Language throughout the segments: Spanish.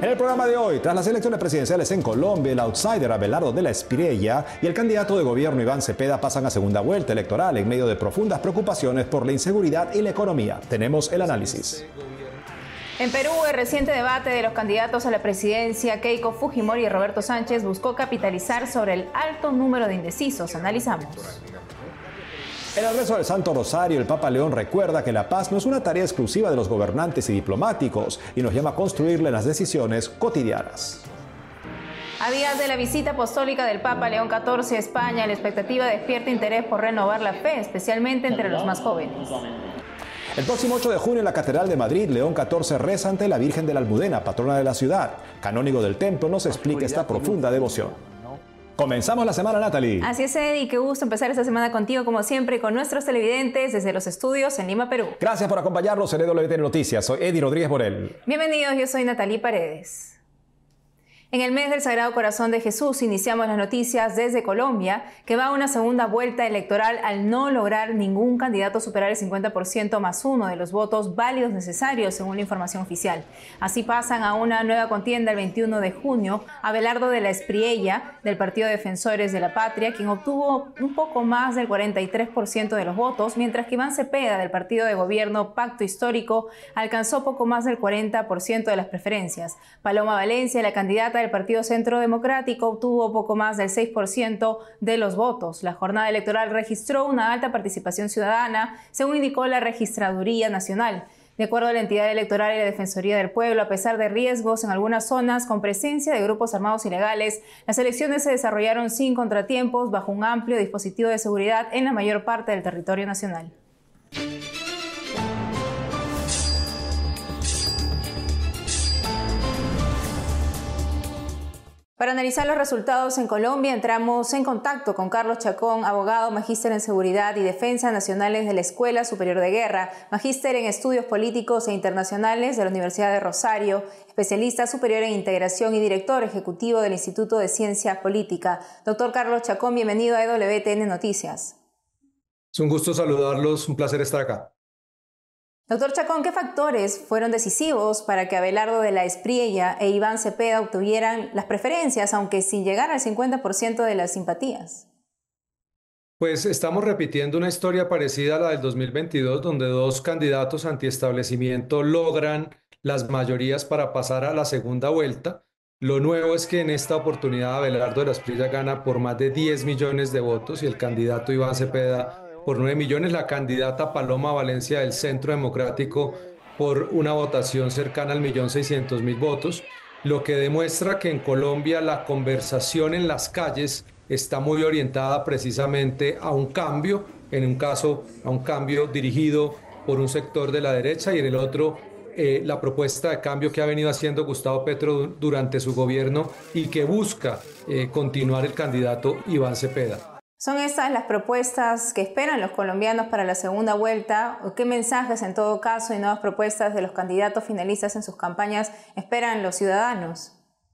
En el programa de hoy, tras las elecciones presidenciales en Colombia, el outsider Abelardo de la Espriella y el candidato de gobierno Iván Cepeda pasan a segunda vuelta electoral en medio de profundas preocupaciones por la inseguridad y la economía. Tenemos el análisis. En Perú, el reciente debate de los candidatos a la presidencia, Keiko Fujimori y Roberto Sánchez, buscó capitalizar sobre el alto número de indecisos. Analizamos. En el rezo del Santo Rosario, el Papa León recuerda que la paz no es una tarea exclusiva de los gobernantes y diplomáticos y nos llama a construirla en las decisiones cotidianas. A días de la visita apostólica del Papa León XIV a España, la expectativa despierta interés por renovar la fe, especialmente entre los más jóvenes. El próximo 8 de junio en la Catedral de Madrid, León XIV reza ante la Virgen de la Almudena, patrona de la ciudad. Canónigo del templo nos explica esta profunda devoción. Comenzamos la semana, Natalie. Así es, Eddie, qué gusto empezar esta semana contigo, como siempre, con nuestros televidentes desde los estudios en Lima, Perú. Gracias por acompañarnos en EWTN Noticias. Soy Eddie Rodríguez Borel. Bienvenidos, yo soy Natalie Paredes. En el mes del Sagrado Corazón de Jesús iniciamos las noticias desde Colombia, que va a una segunda vuelta electoral al no lograr ningún candidato superar el 50% más uno de los votos válidos necesarios, según la información oficial. Así pasan a una nueva contienda el 21 de junio Abelardo de la Espriella, del Partido Defensores de la Patria, quien obtuvo un poco más del 43% de los votos, mientras que Iván Cepeda, del Partido de Gobierno Pacto Histórico, alcanzó poco más del 40% de las preferencias. Paloma Valencia, la candidata del Partido Centro Democrático, obtuvo poco más del 6% de los votos. La jornada electoral registró una alta participación ciudadana, según indicó la Registraduría Nacional. De acuerdo a la entidad electoral y la Defensoría del Pueblo, a pesar de riesgos en algunas zonas con presencia de grupos armados ilegales, las elecciones se desarrollaron sin contratiempos, bajo un amplio dispositivo de seguridad en la mayor parte del territorio nacional. Para analizar los resultados en Colombia, entramos en contacto con Carlos Chacón, abogado, magíster en Seguridad y Defensa Nacionales de la Escuela Superior de Guerra, magíster en Estudios Políticos e Internacionales de la Universidad de Rosario, especialista superior en Integración y director ejecutivo del Instituto de Ciencia Política. Doctor Carlos Chacón, bienvenido a EWTN Noticias. Es un gusto saludarlos, un placer estar acá. Doctor Chacón, ¿qué factores fueron decisivos para que Abelardo de la Espriella e Iván Cepeda obtuvieran las preferencias, aunque sin llegar al 50% de las simpatías? Pues estamos repitiendo una historia parecida a la del 2022, donde dos candidatos antiestablecimiento logran las mayorías para pasar a la segunda vuelta. Lo nuevo es que en esta oportunidad Abelardo de la Espriella gana por más de 10 millones de votos y el candidato Iván Cepeda por 9 millones, la candidata Paloma Valencia del Centro Democrático por una votación cercana al 1.600.000 votos, lo que demuestra que en Colombia la conversación en las calles está muy orientada precisamente a un cambio, en un caso a un cambio dirigido por un sector de la derecha y en el otro la propuesta de cambio que ha venido haciendo Gustavo Petro durante su gobierno y que busca continuar el candidato Iván Cepeda. ¿Son estas las propuestas que esperan los colombianos para la segunda vuelta? ¿O qué mensajes, en todo caso, y nuevas propuestas de los candidatos finalistas en sus campañas esperan los ciudadanos?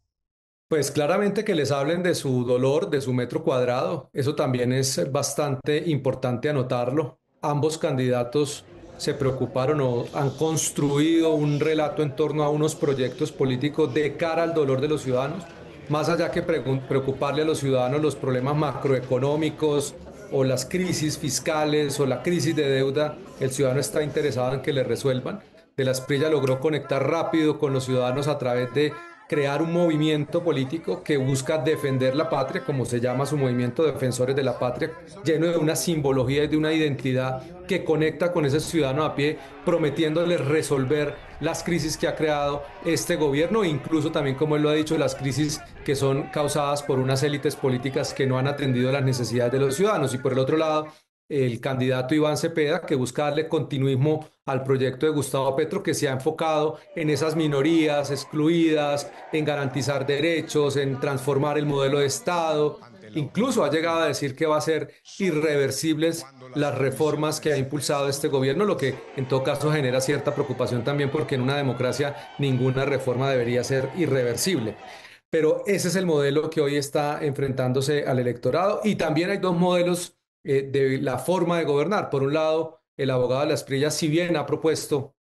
Pues claramente que les hablen de su dolor, de su metro cuadrado. Eso también es bastante importante anotarlo. Ambos candidatos se preocuparon o han construido un relato en torno a unos proyectos políticos de cara al dolor de los ciudadanos. Más allá que preocuparle a los ciudadanos los problemas macroeconómicos o las crisis fiscales o la crisis de deuda, el ciudadano está interesado en que le resuelvan. De la Espriella logró conectar rápido con los ciudadanos a través de crear un movimiento político que busca defender la patria, como se llama su movimiento Defensores de la Patria, lleno de una simbología y de una identidad que conecta con ese ciudadano a pie, prometiéndoles resolver las crisis que ha creado este gobierno, e incluso también, como él lo ha dicho, las crisis que son causadas por unas élites políticas que no han atendido las necesidades de los ciudadanos. Y por el otro lado, el candidato Iván Cepeda, que busca darle continuismo al proyecto de Gustavo Petro, que se ha enfocado en esas minorías excluidas, en garantizar derechos, en transformar el modelo de Estado. Incluso ha llegado a decir que va a ser irreversibles las reformas que ha impulsado este gobierno, lo que en todo caso genera cierta preocupación también, porque en una democracia ninguna reforma debería ser irreversible. Pero ese es el modelo que hoy está enfrentándose al electorado, y también hay dos modelos de la forma de gobernar. Por un lado, el abogado de la Espriella, si bien ha propuesto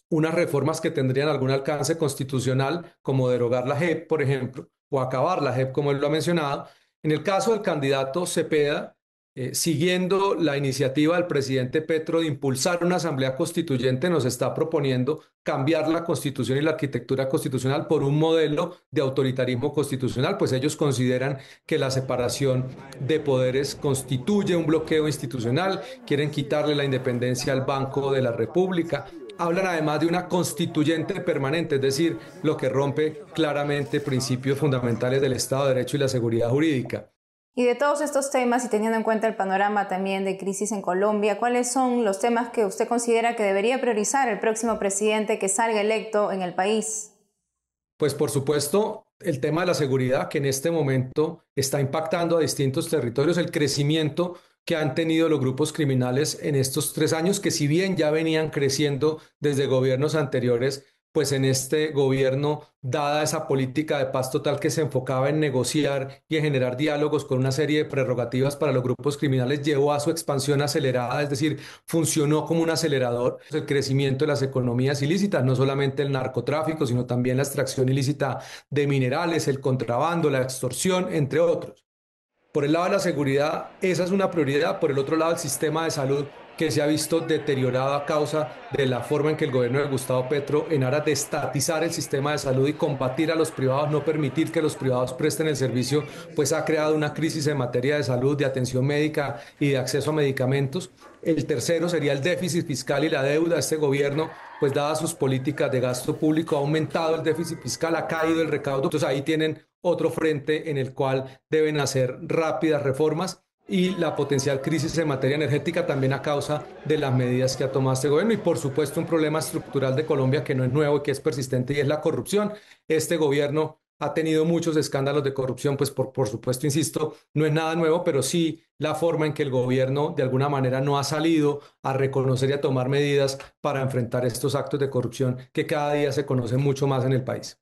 unas reformas que tendrían algún alcance constitucional, como derogar la JEP, por ejemplo, o acabar la JEP, como él lo ha mencionado. En el caso del candidato Cepeda, siguiendo la iniciativa del presidente Petro de impulsar una asamblea constituyente, nos está proponiendo cambiar la constitución y la arquitectura constitucional por un modelo de autoritarismo constitucional, pues ellos consideran que la separación de poderes constituye un bloqueo institucional, quieren quitarle la independencia al Banco de la República. Hablan además de una constituyente permanente, es decir, lo que rompe claramente principios fundamentales del Estado de Derecho y la seguridad jurídica. Y de todos estos temas, y teniendo en cuenta el panorama también de crisis en Colombia, ¿cuáles son los temas que usted considera que debería priorizar el próximo presidente que salga electo en el país? Pues por supuesto, el tema de la seguridad, que en este momento está impactando a distintos territorios, el crecimiento que han tenido los grupos criminales en estos 3 años, que si bien ya venían creciendo desde gobiernos anteriores, pues en este gobierno, dada esa política de paz total que se enfocaba en negociar y en generar diálogos con una serie de prerrogativas para los grupos criminales, llevó a su expansión acelerada, es decir, funcionó como un acelerador el crecimiento de las economías ilícitas, no solamente el narcotráfico, sino también la extracción ilícita de minerales, el contrabando, la extorsión, entre otros. Por el lado de la seguridad, esa es una prioridad. Por el otro lado, el sistema de salud, que se ha visto deteriorado a causa de la forma en que el gobierno de Gustavo Petro, en aras de estatizar el sistema de salud y combatir a los privados, no permitir que los privados presten el servicio, pues ha creado una crisis en materia de salud, de atención médica y de acceso a medicamentos. El tercero sería el déficit fiscal y la deuda. Este gobierno, pues dadas sus políticas de gasto público, ha aumentado el déficit fiscal, ha caído el recaudo. Entonces ahí tienen otro frente en el cual deben hacer rápidas reformas, y la potencial crisis en materia energética también a causa de las medidas que ha tomado este gobierno, y por supuesto un problema estructural de Colombia que no es nuevo y que es persistente, y es la corrupción. Este gobierno ha tenido muchos escándalos de corrupción, pues por supuesto, insisto, no es nada nuevo, pero sí la forma en que el gobierno de alguna manera no ha salido a reconocer y a tomar medidas para enfrentar estos actos de corrupción que cada día se conocen mucho más en el país.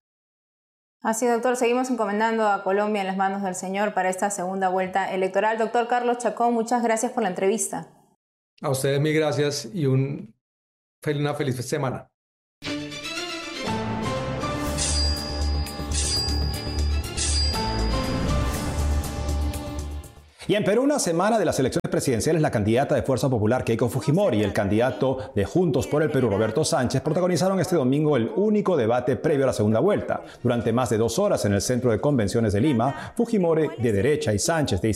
Así, doctor, seguimos encomendando a Colombia en las manos del Señor para esta segunda vuelta electoral. Doctor Carlos Chacón, muchas gracias por la entrevista. A ustedes mil gracias y una feliz semana. Y en Perú, una semana de las elecciones presidenciales, la candidata de Fuerza Popular, Keiko Fujimori, y el candidato de Juntos por el Perú, Roberto Sánchez, protagonizaron este domingo el único debate previo a la segunda vuelta. Durante más de 2 horas en el Centro de Convenciones de Lima, Fujimori de derecha y Sánchez de